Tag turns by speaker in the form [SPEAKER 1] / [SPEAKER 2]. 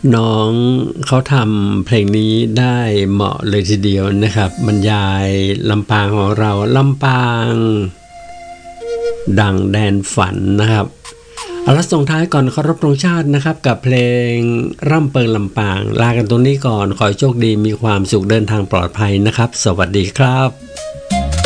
[SPEAKER 1] น้องเขาทำเพลงนี้ได้เหมาะเลยทีเดียวนะครับบรรยายลำปางของเราลำปางดังแดนฝันนะครับเอาละส่งท้ายก่อนเคารพธงชาตินะครับกับเพลงร่ำเปิงลำปางลากันตรงนี้ก่อนขอให้โชคดีมีความสุขเดินทางปลอดภัยนะครับสวัสดีครับ